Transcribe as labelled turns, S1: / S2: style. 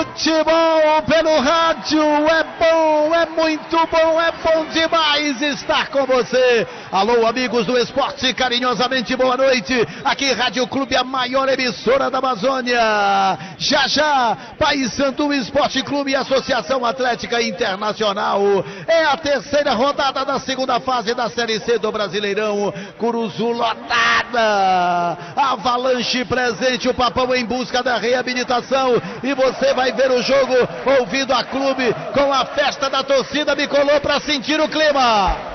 S1: Futebol pelo rádio é bom, é muito bom, é bom demais estar com você. Alô, amigos do esporte, carinhosamente boa noite. Aqui Rádio Clube, a maior emissora da Amazônia. Já já, Paysandu Esporte Clube e Associação Atlética Internacional. É a terceira rodada da segunda fase da Série C do Brasileirão. Curuzu lotada, Avalanche presente, o Papão em busca da reabilitação. E você vai ver o jogo ouvindo a Clube com a festa da torcida bicolor para sentir o clima.